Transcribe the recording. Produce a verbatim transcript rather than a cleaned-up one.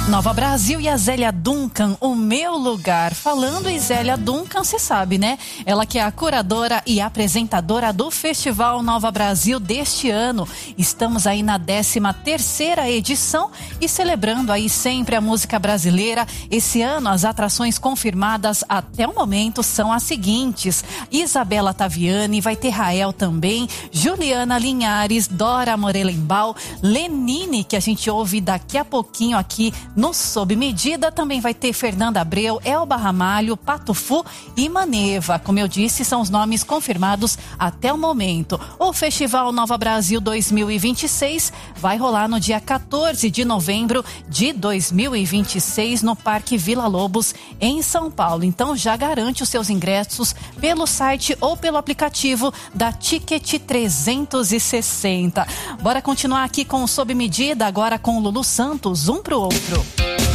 Nova Brasil e a Zélia Duncan, o meu lugar. Falando em Zélia Duncan, você sabe, né? Ela que é a curadora e apresentadora do Festival Nova Brasil deste ano. Estamos aí na décima terceira edição e celebrando aí sempre a música brasileira. Esse ano as atrações confirmadas até o momento são as seguintes: Isabela Taviani, vai ter Rael também, Juliana Linhares, Dora Morelenbaum, Lenine, que a gente ouve daqui a pouquinho aqui no Sob Medida. Também vai ter Fernanda Abreu, Elba Ramalho, Pato Fu e Maneva. Como eu disse, são os nomes confirmados até o momento. O Festival Nova Brasil dois mil e vinte e seis vai rolar no dia quatorze de novembro de dois mil e vinte e seis no Parque Vila Lobos, em São Paulo. Então já garante os seus ingressos pelo site ou pelo aplicativo da Ticket trezentos e sessenta. Bora continuar aqui com o Sob Medida, agora com o Lulu Santos, um pro outro.